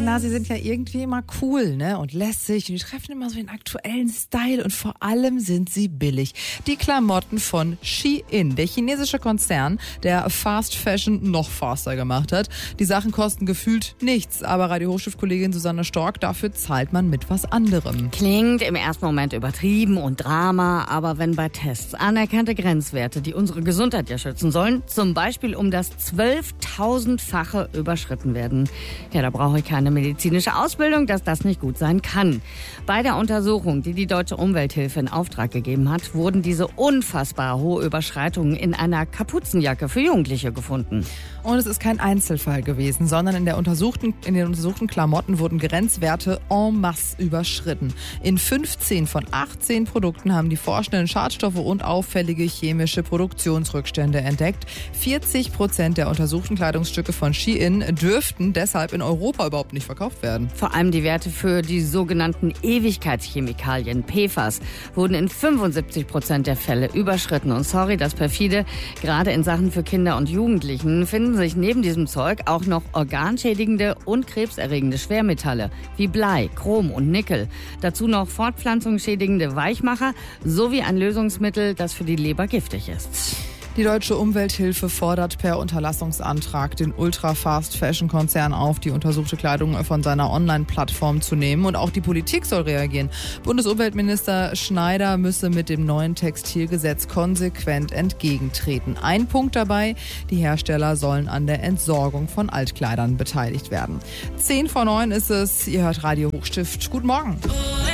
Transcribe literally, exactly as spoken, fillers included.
na, sie sind ja irgendwie immer cool, ne, und lässig. Und die treffen immer so den aktuellen Style und vor allem sind sie billig. Die Klamotten von Shein, der chinesische Konzern, der Fast Fashion noch faster gemacht hat. Die Sachen kosten gefühlt nichts, aber Radio-Hochschulkollegin Susanne Stork, dafür zahlt man mit was anderem. Klingt im ersten Moment übertrieben und Drama, aber wenn bei Tests anerkannte Grenzwerte, die unsere Gesundheit ja schützen sollen, zum Beispiel um das zwölftausendfache überschritten werden, ja, da brauche ich keine medizinische Ausbildung, dass das nicht gut sein kann. Bei der Untersuchung, die die Deutsche Umwelthilfe in Auftrag gegeben hat, wurden diese unfassbar hohe Überschreitungen in einer Kapuzenjacke für Jugendliche gefunden. Und es ist kein Einzelfall gewesen, sondern in, der untersuchten, in den untersuchten Klamotten wurden Grenzwerte en masse überschritten. In fünfzehn von achtzehn Produkten haben die Forscher Schadstoffe und auffällige chemische Produktionsrückstände entdeckt. vierzig Prozent der untersuchten Kleidungsstücke von Shein dürften deshalb in Europa überhaupt nicht verkauft werden. Vor allem die Werte für die sogenannten Ewigkeitschemikalien, P F A S, wurden in fünfundsiebzig Prozent der Fälle überschritten. Und sorry, das perfide, gerade in Sachen für Kinder und Jugendlichen finden sich neben diesem Zeug auch noch organschädigende und krebserregende Schwermetalle wie Blei, Chrom und Nickel. Dazu noch fortpflanzungsschädigende Weichmacher sowie ein Lösungsmittel, das für die Leber giftig ist. Die Deutsche Umwelthilfe fordert per Unterlassungsantrag den Ultra-Fast-Fashion-Konzern auf, die untersuchte Kleidung von seiner Online-Plattform zu nehmen. Und auch die Politik soll reagieren. Bundesumweltminister Schneider müsse mit dem neuen Textilgesetz konsequent entgegentreten. Ein Punkt dabei, die Hersteller sollen an der Entsorgung von Altkleidern beteiligt werden. Zehn vor neun ist es, ihr hört Radio Hochstift. Guten Morgen.